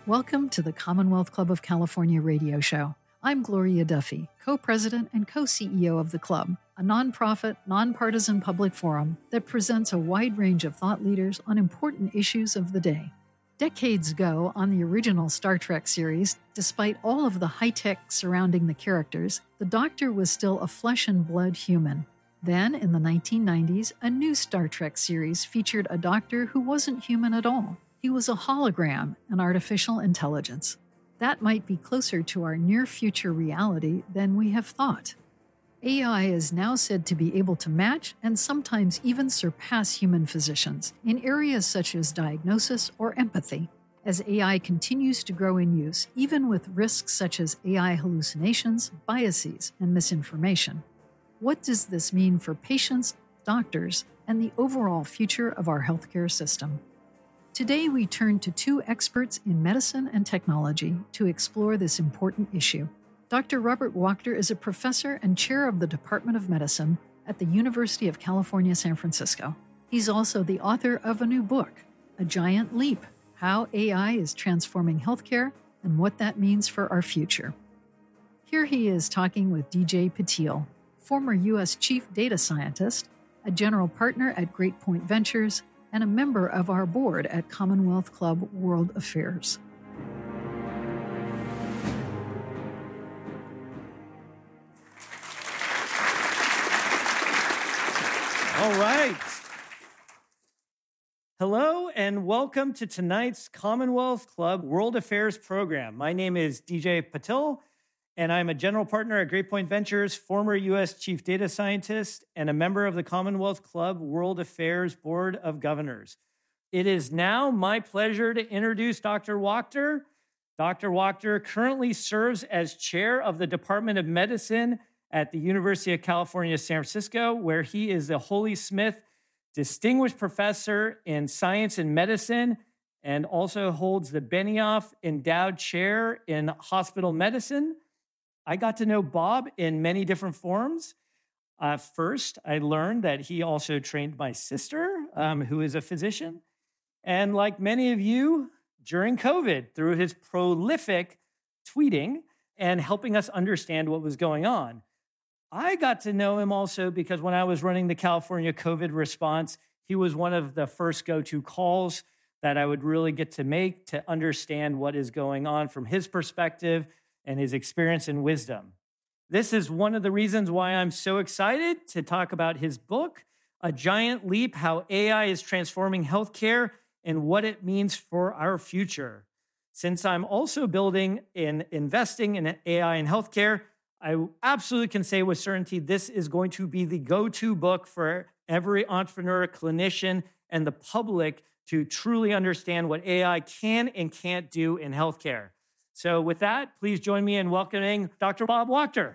Welcome to the Commonwealth Club of California radio show. I'm Gloria Duffy, co-president and co-CEO of the club, a nonprofit, nonpartisan public forum that presents a wide range of thought leaders on important issues of the day. Decades ago, on the original Star Trek series, despite all of the high-tech surrounding the characters, the Doctor was still a flesh and blood human. Then, in the 1990s, a new Star Trek series featured a Doctor who wasn't human at all. He was a hologram, an artificial intelligence. That might be closer to our near-future reality than we have thought. AI is now said to be able to match and sometimes even surpass human physicians in areas such as diagnosis or empathy. As AI continues to grow in use, even with risks such as AI hallucinations, biases, and misinformation. What does this mean for patients, doctors, and the overall future of our healthcare system? Today, we turn to two experts in medicine and technology to explore this important issue. Dr. Robert Wachter is a professor and chair of the Department of Medicine at the University of California, San Francisco. He's also the author of a new book, A Giant Leap: How AI is Transforming Healthcare and What That Means for Our Future. Here he is talking with DJ Patil, former U.S. Chief Data Scientist, a general partner at Great Point Ventures, and a member of our board at Commonwealth Club World Affairs. All right. Hello and welcome to tonight's Commonwealth Club World Affairs program. My name is DJ Patil, and I'm a general partner at Great Point Ventures, former U.S. Chief Data Scientist, and a member of the Commonwealth Club World Affairs Board of Governors. It is now my pleasure to introduce Dr. Wachter. Dr. Wachter currently serves as chair of the Department of Medicine at the University of California, San Francisco, where he is the Holy Smith Distinguished Professor in Science and Medicine and also holds the Benioff Endowed Chair in Hospital Medicine. I got to know Bob in many different forms. First, I learned that he also trained my sister, who is a physician. And like many of you, during COVID, through his prolific tweeting and helping us understand what was going on. I got to know him also because when I was running the California COVID response, he was one of the first go-to calls that I would really get to make to understand what is going on from his perspective and his experience and wisdom. This is one of the reasons why I'm so excited to talk about his book, A Giant Leap: How AI is Transforming Healthcare and What It Means for Our Future. Since I'm also building and investing in AI and healthcare, I absolutely can say with certainty this is going to be the go-to book for every entrepreneur, clinician, and the public to truly understand what AI can and can't do in healthcare. So with that, please join me in welcoming Dr. Bob Wachter.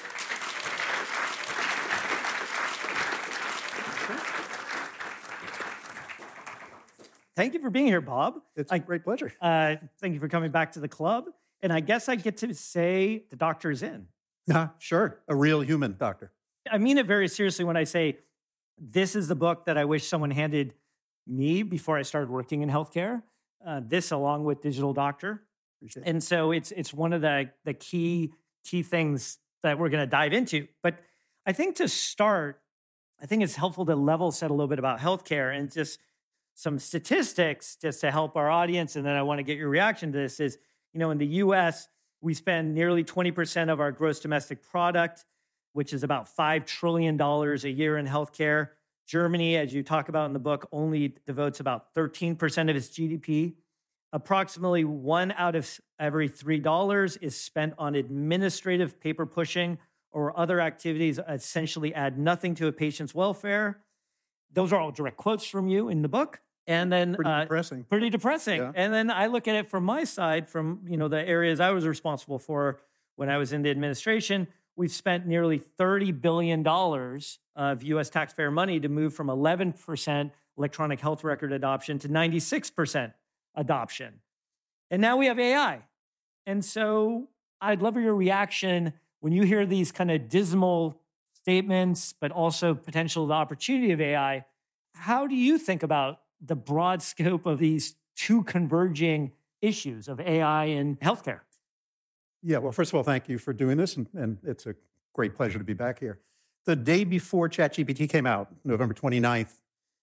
Thank you for being here, Bob. It's a great pleasure. Thank you for coming back to the club. And I guess I get to say the doctor's in. Sure. A real human doctor. I mean it very seriously when I say this is the book that I wish someone handed me before I started working in healthcare. This along with Digital Doctor. And so it's one of the key things that we're going to dive into. But I think to start, I think it's helpful to level set a little bit about healthcare and just some statistics just to help our audience. And then I want to get your reaction to this is, in the U.S., we spend nearly 20% of our gross domestic product, which is about $5 trillion a year in healthcare. Germany, as you talk about in the book, only devotes about 13% of its GDP. Approximately 1 out of every $3 is spent on administrative paper pushing or other activities that essentially add nothing to a patient's welfare. Those are all direct quotes from you in the book. And then Pretty depressing. Yeah. And then I look at it from my side, from the areas I was responsible for when I was in the administration. We've spent nearly $30 billion of U.S. taxpayer money to move from 11% electronic health record adoption to 96% adoption. And now we have AI. And so I'd love your reaction when you hear these kind of dismal statements, but also potential the opportunity of AI. How do you think about the broad scope of these two converging issues of AI in healthcare. Yeah, well, first of all, thank you for doing this, and it's a great pleasure to be back here. The day before ChatGPT came out, November 29th,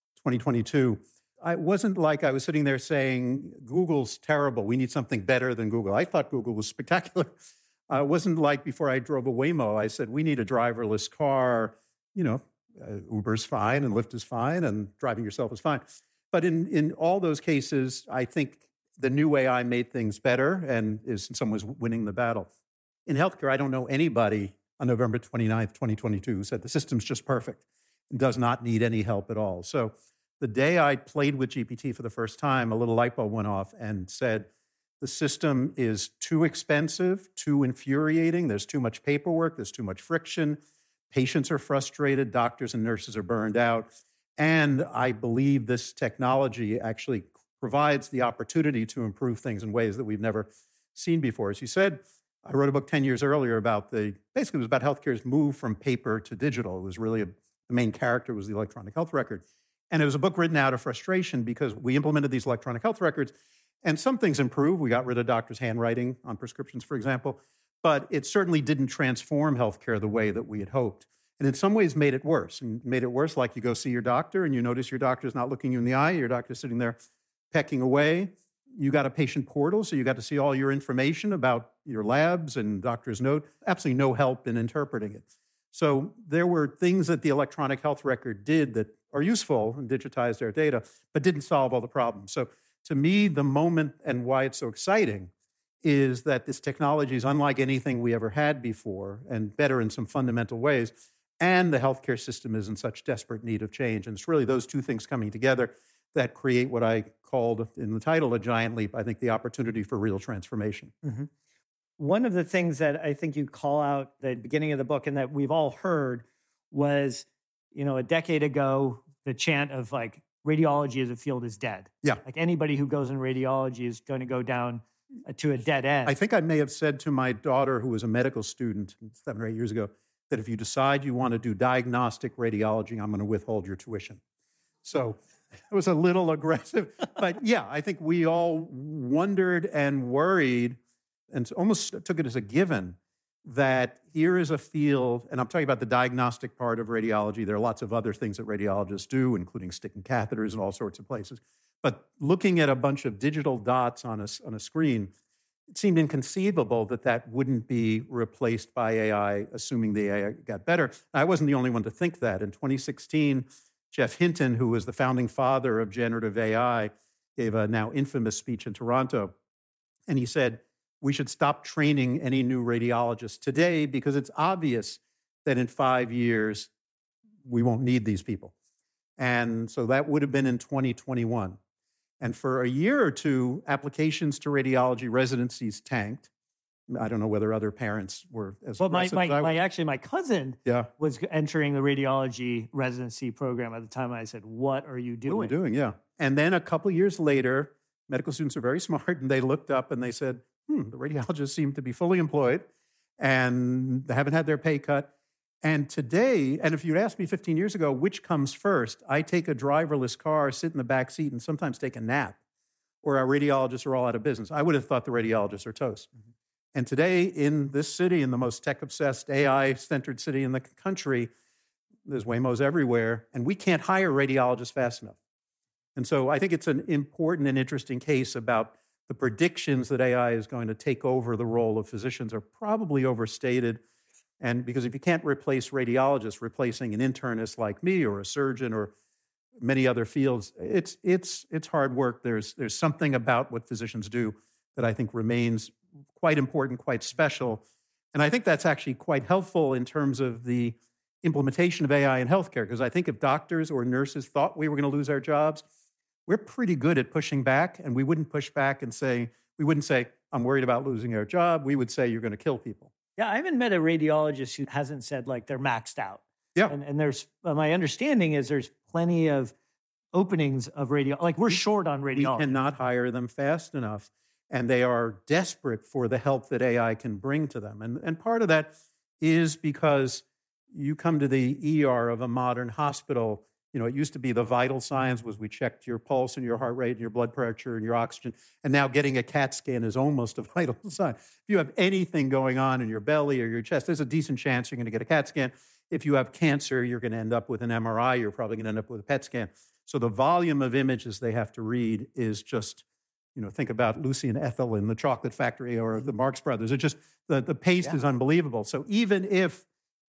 2022, it wasn't like I was sitting there saying, Google's terrible, we need something better than Google. I thought Google was spectacular. It wasn't like before I drove a Waymo, I said, we need a driverless car. Uber's fine and Lyft is fine and driving yourself is fine. But in all those cases, I think the new AI made things better and is in some ways winning the battle. In healthcare, I don't know anybody on November 29th, 2022 who said the system's just perfect and does not need any help at all. So the day I played with GPT for the first time, a little light bulb went off and said, the system is too expensive, too infuriating, there's too much paperwork, there's too much friction, patients are frustrated, doctors and nurses are burned out, and I believe this technology actually provides the opportunity to improve things in ways that we've never seen before. As you said, I wrote a book 10 years earlier about basically it was about healthcare's move from paper to digital. It was really the main character was the electronic health record. And it was a book written out of frustration because we implemented these electronic health records and some things improved. We got rid of doctors' handwriting on prescriptions, for example, but it certainly didn't transform healthcare the way that we had hoped. And in some ways made it worse. And made it worse like you go see your doctor and you notice your doctor's not looking you in the eye, your doctor's sitting there pecking away. You got a patient portal, so you got to see all your information about your labs and doctor's note. Absolutely no help in interpreting it. So there were things that the electronic health record did that are useful and digitized our data, but didn't solve all the problems. So to me, the moment and why it's so exciting is that this technology is unlike anything we ever had before and better in some fundamental ways. And the healthcare system is in such desperate need of change. And it's really those two things coming together that create what I called in the title a giant leap. I think the opportunity for real transformation. Mm-hmm. One of the things that I think you call out at the beginning of the book and that we've all heard was, a decade ago, the chant of like radiology as a field is dead. Yeah. Like anybody who goes in radiology is going to go down to a dead end. I think I may have said to my daughter, who was a medical student 7 or 8 years ago, that if you decide you want to do diagnostic radiology, I'm going to withhold your tuition. So it was a little aggressive. But yeah, I think we all wondered and worried and almost took it as a given that here is a field, and I'm talking about the diagnostic part of radiology. There are lots of other things that radiologists do, including sticking catheters in all sorts of places. But looking at a bunch of digital dots on a screen, it seemed inconceivable that wouldn't be replaced by AI, assuming the AI got better. I wasn't the only one to think that. In 2016, Geoff Hinton, who was the founding father of generative AI, gave a now infamous speech in Toronto. And he said, we should stop training any new radiologists today because it's obvious that in 5 years, we won't need these people. And so that would have been in 2021. And for a year or two, applications to radiology residencies tanked. I don't know whether other parents were as well. My cousin was entering the radiology residency program at the time. I said, "What are you doing?" What are you doing? Yeah. And then a couple of years later, medical students are very smart, and they looked up and they said, "The radiologists seem to be fully employed, and they haven't had their pay cut." And today, and if you'd asked me 15 years ago, which comes first? I take a driverless car, sit in the back seat, and sometimes take a nap, or our radiologists are all out of business. I would have thought the radiologists are toast. Mm-hmm. And today, in this city, in the most tech-obsessed, AI-centered city in the country, there's Waymos everywhere, and we can't hire radiologists fast enough. And so I think it's an important and interesting case about the predictions that AI is going to take over the role of physicians are probably overstated. And because if you can't replace radiologists, replacing an internist like me or a surgeon or many other fields, it's hard work. There's something about what physicians do that I think remains quite important, quite special. And I think that's actually quite helpful in terms of the implementation of AI in healthcare, because I think if doctors or nurses thought we were going to lose our jobs, we're pretty good at pushing back, and we wouldn't push back and we wouldn't say, I'm worried about losing our job. We would say, you're going to kill people. Yeah, I haven't met a radiologist who hasn't said like they're maxed out. Yeah. And there's, my understanding is there's plenty of openings of radio, like we're short on radiology. We cannot hire them fast enough, and they are desperate for the help that AI can bring to them. And part of that is because you come to the ER of a modern hospital, It used to be the vital signs was we checked your pulse and your heart rate and your blood pressure and your oxygen. And now getting a CAT scan is almost a vital sign. If you have anything going on in your belly or your chest, there's a decent chance you're going to get a CAT scan. If you have cancer, you're going to end up with an MRI. You're probably going to end up with a PET scan. So the volume of images they have to read is just, think about Lucy and Ethel in the chocolate factory or the Marx Brothers. It's just, the pace is unbelievable. So even if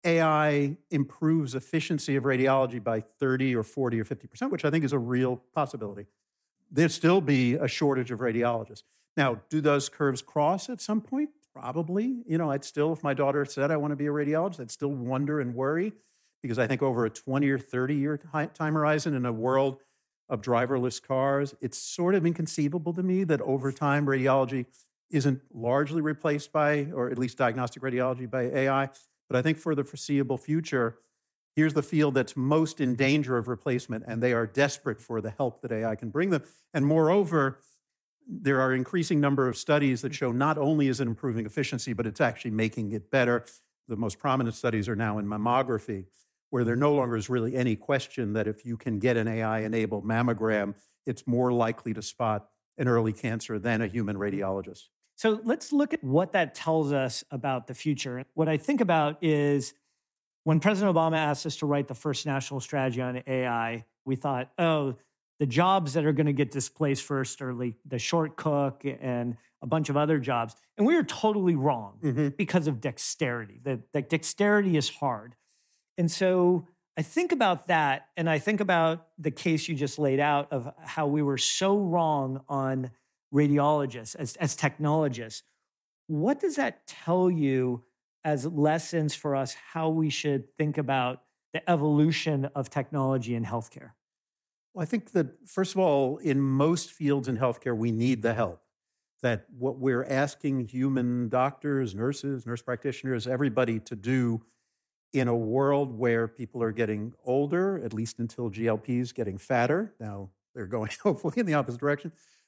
AI improves efficiency of radiology by 30 or 40 or 50%, which I think is a real possibility, there'd still be a shortage of radiologists. Now, do those curves cross at some point? Probably. I'd still, if my daughter said I want to be a radiologist, I'd still wonder and worry, because I think over a 20 or 30-year time horizon in a world of driverless cars, it's sort of inconceivable to me that over time radiology isn't largely replaced by, or at least diagnostic radiology, by AI. But I think for the foreseeable future, here's the field that's most in danger of replacement, and they are desperate for the help that AI can bring them. And moreover, there are increasing number of studies that show not only is it improving efficiency, but it's actually making it better. The most prominent studies are now in mammography, where there no longer is really any question that if you can get an AI-enabled mammogram, it's more likely to spot an early cancer than a human radiologist. So let's look at what that tells us about the future. What I think about is when President Obama asked us to write the first national strategy on AI, we thought, the jobs that are going to get displaced first are like the short cook and a bunch of other jobs. And we were totally wrong because of dexterity. That dexterity is hard. And so I think about that, and I think about the case you just laid out of how we were so wrong on radiologists as technologists. What does that tell you as lessons for us, how we should think about the evolution of technology in healthcare? Well, I think that, first of all, in most fields in healthcare, we need the help. That what we're asking human doctors, nurses, nurse practitioners, everybody to do in a world where people are getting older, at least until GLP's getting fatter. Now they're going hopefully in the opposite direction.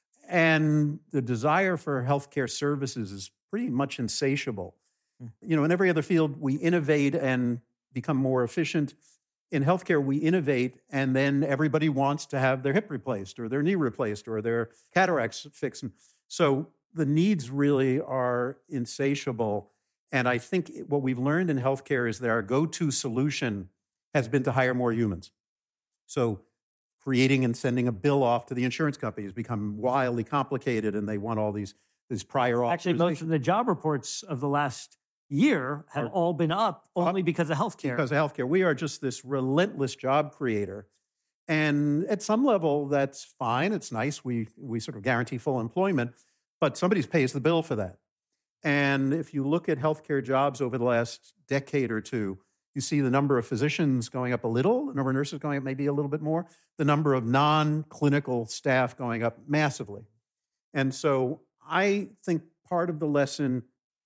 And the desire for healthcare services is pretty much insatiable. In every other field, we innovate and become more efficient. In healthcare, we innovate, and then everybody wants to have their hip replaced or their knee replaced or their cataracts fixed. So the needs really are insatiable. And I think what we've learned in healthcare is that our go-to solution has been to hire more humans. So creating and sending a bill off to the insurance company has become wildly complicated, and they want all these prior authorizations. Actually, most of the job reports of the last year have all been up only because of healthcare. Because of healthcare. We are just this relentless job creator. And at some level, that's fine. It's nice. We sort of guarantee full employment, but somebody pays the bill for that. And if you look at healthcare jobs over the last decade or two, you see the number of physicians going up a little, the number of nurses going up maybe a little bit more, the number of non-clinical staff going up massively. And so I think part of the lesson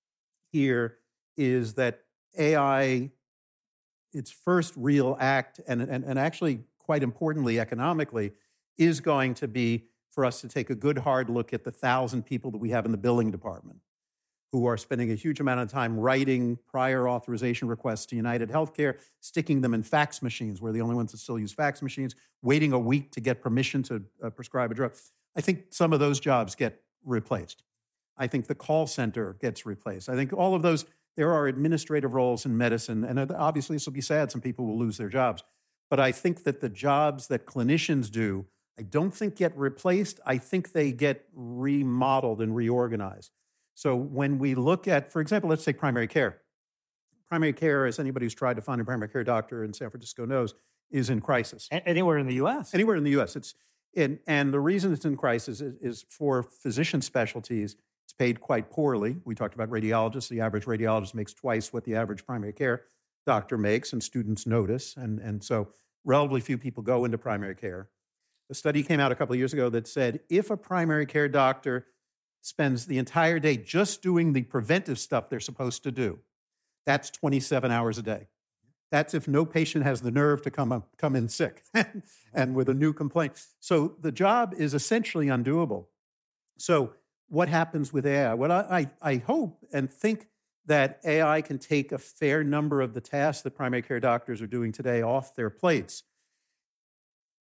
here is that AI, its first real act, and actually quite importantly economically, is going to be for us to take a good hard look at the 1,000 people that we have in the billing department who are spending a huge amount of time writing prior authorization requests to United Healthcare, sticking them in fax machines. We're the only ones that still use fax machines, waiting a week to get permission to prescribe a drug. I think some of those jobs get replaced. I think the call center gets replaced. I think all of those, there are administrative roles in medicine, and obviously this will be sad, some people will lose their jobs. But I think that the jobs that clinicians do, I don't think get replaced. I think they get remodeled and reorganized. So when we look at, for example, let's take primary care. Primary care, as anybody who's tried to find a primary care doctor in San Francisco knows, is in crisis. Anywhere in the U.S. Anywhere in the U.S. And the reason it's in crisis is for physician specialties, it's paid quite poorly. We talked about radiologists. The average radiologist makes twice what the average primary care doctor makes, and students notice. And so relatively few people go into primary care. A study came out a couple of years ago that said if a primary care doctor spends the entire day just doing the preventive stuff they're supposed to do, that's 27 hours a day. That's if no patient has the nerve to come in sick and with a new complaint. So the job is essentially undoable. So what happens with AI? What I hope and think that AI can take a fair number of the tasks that primary care doctors are doing today off their plates.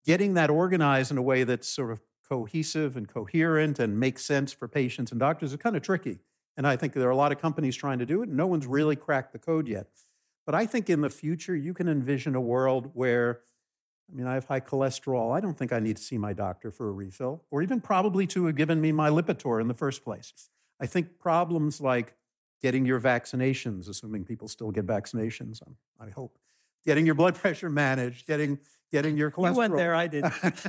getting that organized in a way that's sort of cohesive and coherent and makes sense for patients and doctors is kind of tricky. And I think there are a lot of companies trying to do it. No one's really cracked the code yet. But I think in the future, you can envision a world where, I have high cholesterol. I don't think I need to see my doctor for a refill, or even probably to have given me my Lipitor in the first place. I think problems like getting your vaccinations, assuming people still get vaccinations, I hope, getting your blood pressure managed, getting your cholesterol. You went there, I did.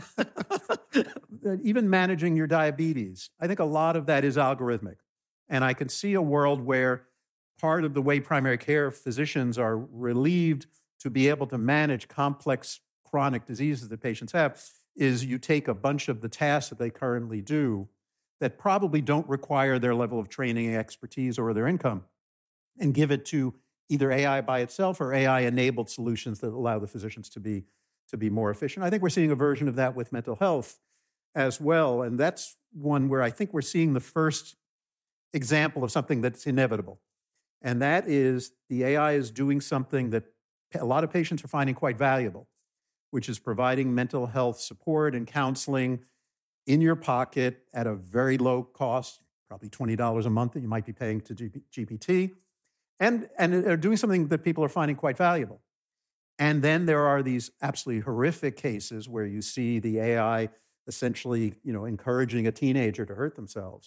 Even managing your diabetes. I think a lot of that is algorithmic. And I can see a world where part of the way primary care physicians are relieved to be able to manage complex chronic diseases that patients have is you take a bunch of the tasks that they currently do that probably don't require their level of training and expertise or their income and give it to either AI by itself or AI-enabled solutions that allow the physicians to be more efficient. I think we're seeing a version of that with mental health as well. And that's one where I think we're seeing the first example of something that's inevitable. And that is the AI is doing something that a lot of patients are finding quite valuable, which is providing mental health support and counseling in your pocket at a very low cost, probably $20 a month that you might be paying to GPT. And they're doing something that people are finding quite valuable. And then there are these absolutely horrific cases where you see the AI essentially, encouraging a teenager to hurt themselves.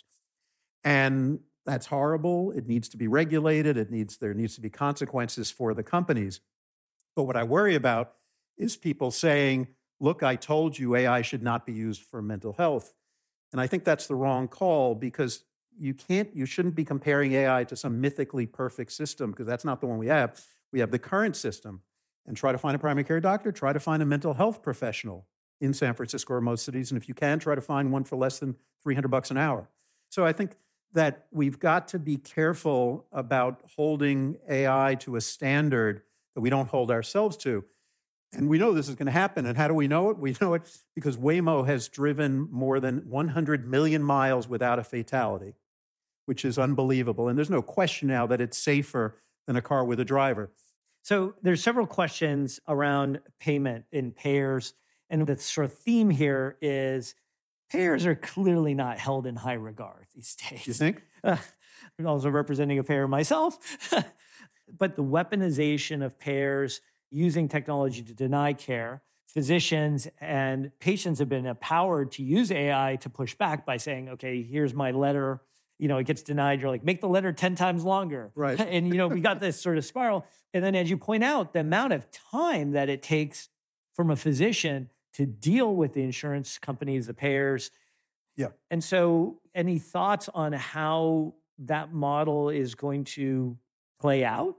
And that's horrible. It needs to be regulated. There needs to be consequences for the companies. But what I worry about is people saying, look, I told you AI should not be used for mental health. And I think that's the wrong call because you shouldn't be comparing AI to some mythically perfect system because that's not the one we have. We have the current system. And try to find a primary care doctor, try to find a mental health professional in San Francisco or most cities. And if you can, try to find one for less than $300 an hour. So I think that we've got to be careful about holding AI to a standard that we don't hold ourselves to. And we know this is going to happen. And how do we know it? We know it because Waymo has driven more than 100 million miles without a fatality, which is unbelievable. And there's no question now that it's safer than a car with a driver. So there's several questions around payment in payers. And the sort of theme here is payers are clearly not held in high regard these days. You think? I'm also representing a payer myself. But the weaponization of payers using technology to deny care, physicians and patients have been empowered to use AI to push back by saying, okay, here's my letter. It gets denied. You're like, make the letter 10 times longer. Right. And, we got this sort of spiral. And then as you point out, the amount of time that it takes from a physician to deal with the insurance companies, the payers. Yeah. And so any thoughts on how that model is going to play out?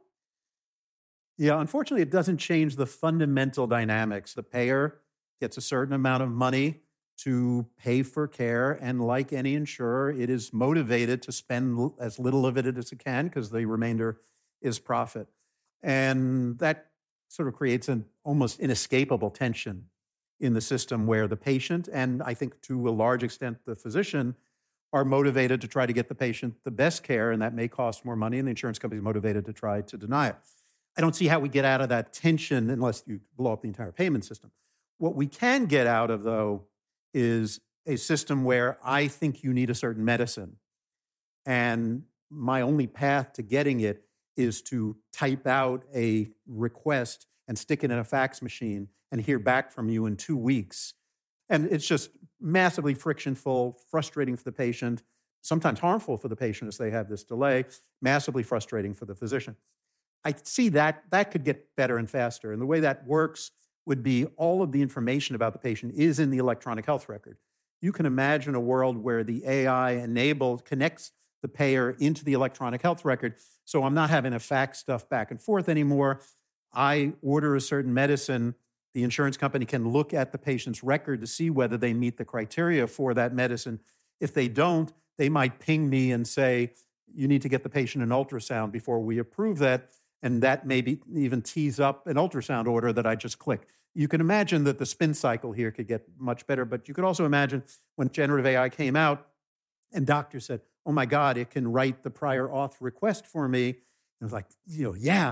Yeah, unfortunately, it doesn't change the fundamental dynamics. The payer gets a certain amount of money to pay for care. And like any insurer, it is motivated to spend as little of it as it can because the remainder is profit. And that sort of creates an almost inescapable tension in the system where the patient, and I think to a large extent the physician, are motivated to try to get the patient the best care, and that may cost more money, and the insurance company is motivated to try to deny it. I don't see how we get out of that tension unless you blow up the entire payment system. What we can get out of, though, is a system where I think you need a certain medicine. And my only path to getting it is to type out a request and stick it in a fax machine and hear back from you in 2 weeks. And it's just massively frictionful, frustrating for the patient, sometimes harmful for the patient as they have this delay, massively frustrating for the physician. I see that could get better and faster. And the way that works would be all of the information about the patient is in the electronic health record. You can imagine a world where the AI connects the payer into the electronic health record. So I'm not having to fax stuff back and forth anymore. I order a certain medicine. The insurance company can look at the patient's record to see whether they meet the criteria for that medicine. If they don't, they might ping me and say, you need to get the patient an ultrasound before we approve that. And that maybe even tees up an ultrasound order that I just click. You can imagine that the spin cycle here could get much better, but you could also imagine when generative AI came out and doctors said, oh my God, it can write the prior auth request for me. And I was like, yeah.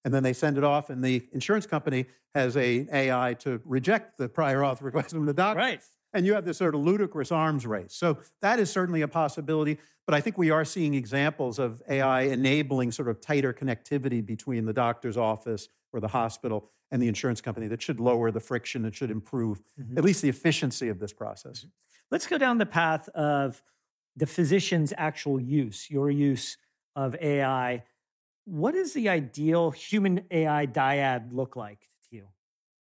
And then they send it off, and the insurance company has a AI to reject the prior auth request from the doctor. Right. And you have this sort of ludicrous arms race. So that is certainly a possibility. But I think we are seeing examples of AI enabling sort of tighter connectivity between the doctor's office or the hospital and the insurance company that should lower the friction. It should improve at least the efficiency of this process. Let's go down the path of the physician's actual use, your use of AI. What does the ideal human AI dyad look like to you?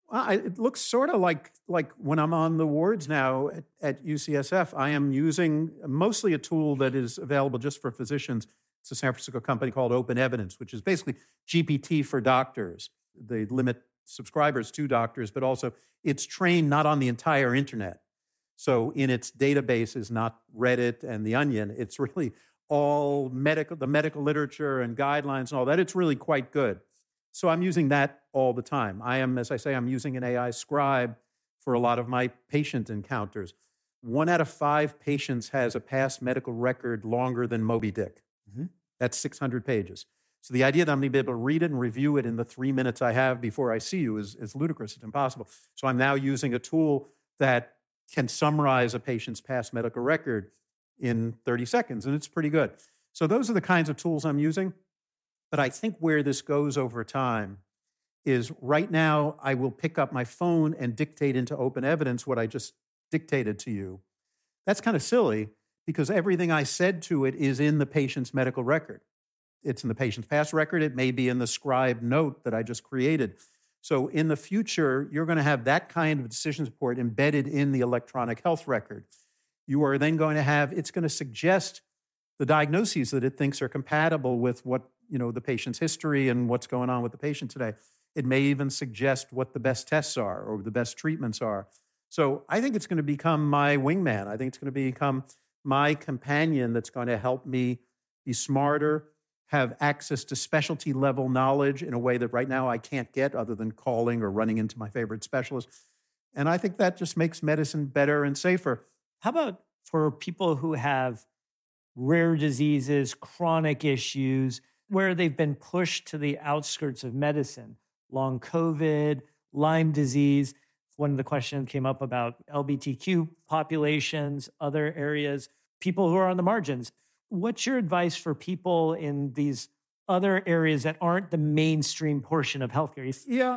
It looks sort of like when I'm on the wards now at UCSF, I am using mostly a tool that is available just for physicians. It's a San Francisco company called Open Evidence, which is basically GPT for doctors. They limit subscribers to doctors, but also it's trained not on the entire internet. So in its databases, not Reddit and The Onion, it's really all the medical literature and guidelines and all that. It's really quite good. So I'm using that all the time. As I say, I'm using an AI scribe for a lot of my patient encounters. 1 out of 5 patients has a past medical record longer than Moby Dick. That's 600 pages. So the idea that I'm going to be able to read it and review it in the 3 minutes I have before I see you is ludicrous. It's impossible. So I'm now using a tool that can summarize a patient's past medical record in 30 seconds, and it's pretty good. So those are the kinds of tools I'm using. But I think where this goes over time is right now I will pick up my phone and dictate into Open Evidence what I just dictated to you. That's kind of silly because everything I said to it is in the patient's medical record. It's in the patient's past record. It may be in the scribe note that I just created. So in the future, you're going to have that kind of decision support embedded in the electronic health record. You are then going to have, it's going to suggest the diagnoses that it thinks are compatible with what, the patient's history and what's going on with the patient today. It may even suggest what the best tests are or the best treatments are. So I think it's going to become my wingman. I think it's going to become my companion that's going to help me be smarter, have access to specialty level knowledge in a way that right now I can't get other than calling or running into my favorite specialist. And I think that just makes medicine better and safer. How about for people who have rare diseases, chronic issues, where they've been pushed to the outskirts of medicine? Long COVID, Lyme disease. One of the questions came up about LGBTQ populations, other areas, people who are on the margins. What's your advice for people in these other areas that aren't the mainstream portion of healthcare? Yeah,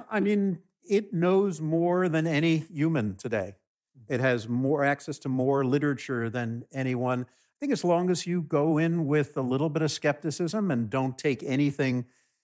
it knows more than any human today. It has more access to more literature than anyone. I think as long as you go in with a little bit of skepticism and don't take anything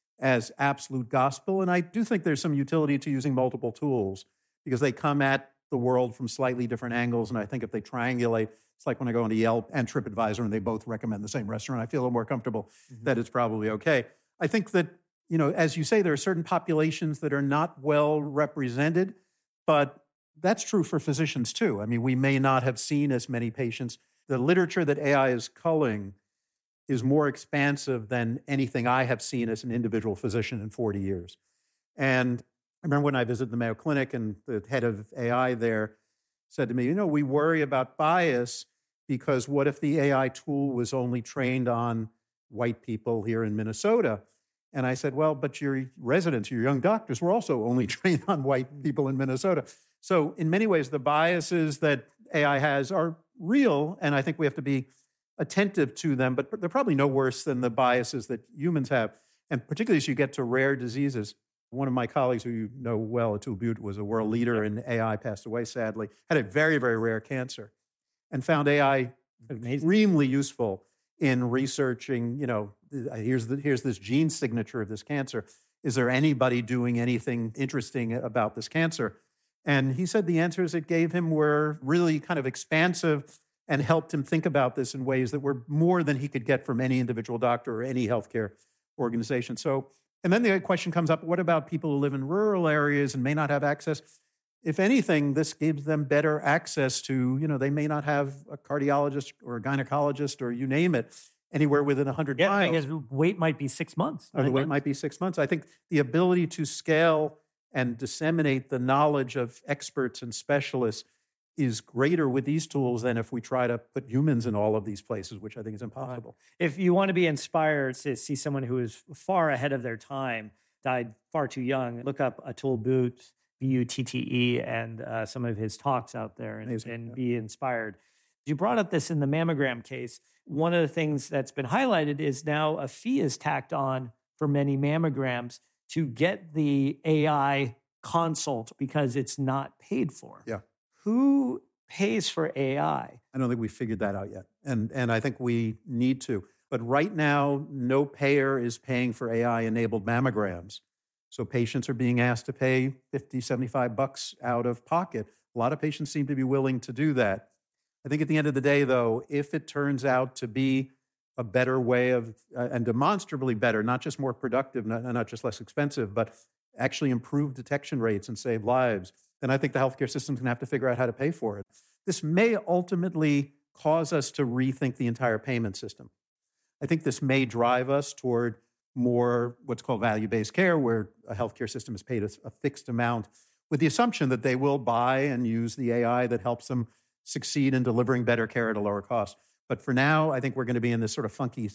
as absolute gospel, and I do think there's some utility to using multiple tools because they come at the world from slightly different angles, and I think if they triangulate, it's like when I go into Yelp and TripAdvisor and they both recommend the same restaurant, I feel a little more comfortable that it's probably okay. I think that, as you say, there are certain populations that are not well represented, but that's true for physicians too. We may not have seen as many patients. The literature that AI is culling is more expansive than anything I have seen as an individual physician in 40 years. And I remember when I visited the Mayo Clinic and the head of AI there said to me, we worry about bias because what if the AI tool was only trained on white people here in Minnesota? And I said, well, but your residents, your young doctors were also only trained on white people in Minnesota. So in many ways, the biases that AI has are real, and I think we have to be attentive to them, but they're probably no worse than the biases that humans have. And particularly as you get to rare diseases, one of my colleagues who you know well, Atul Butte, was a world leader in AI, passed away sadly, had a very, very rare cancer, and found AI extremely useful in researching, here's this gene signature of this cancer. Is there anybody doing anything interesting about this cancer? And he said the answers it gave him were really kind of expansive and helped him think about this in ways that were more than he could get from any individual doctor or any healthcare organization. So, and then the question comes up, what about people who live in rural areas and may not have access? If anything, this gives them better access to, they may not have a cardiologist or a gynecologist or you name it anywhere within 100 miles. Yeah, because wait might be 6 months. Or the wait might be 6 months. I think the ability to scale and disseminate the knowledge of experts and specialists is greater with these tools than if we try to put humans in all of these places, which I think is impossible. If you want to be inspired to see someone who is far ahead of their time, died far too young. Look up Atul Butte, Butte, and some of his talks out there and be inspired. You brought up this in the mammogram case. One of the things that's been highlighted is now a fee is tacked on for many mammograms to get the AI consult because it's not paid for. Yeah. Who pays for AI? I don't think we figured that out yet. And I think we need to. But right now, no payer is paying for AI-enabled mammograms. So patients are being asked to pay $50, $75 out of pocket. A lot of patients seem to be willing to do that. I think at the end of the day, though, if it turns out to be a better way of, and demonstrably better, not just more productive, not just less expensive, but actually improve detection rates and save lives, then I think the healthcare system's going to have to figure out how to pay for it. This may ultimately cause us to rethink the entire payment system. I think this may drive us toward more what's called value-based care, where a healthcare system is paid a fixed amount with the assumption that they will buy and use the AI that helps them succeed in delivering better care at a lower cost. But for now, I think we're going to be in this sort of funky